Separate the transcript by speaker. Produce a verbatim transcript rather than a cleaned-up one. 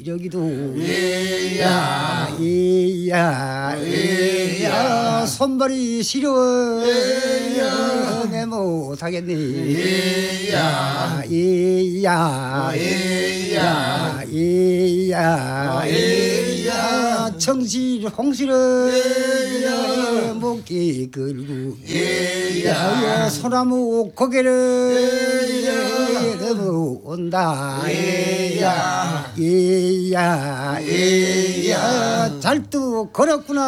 Speaker 1: 여기도
Speaker 2: 이야
Speaker 1: 이야 이야 손발이 시려워 내 못하겠네
Speaker 2: 이야
Speaker 1: 이야
Speaker 2: 이야
Speaker 1: 이야 이야 청실 홍실을 목기 끌고 이야 소나무 고개를 넘어온다
Speaker 2: 이야
Speaker 1: 이야 이야 잘도 걸었구나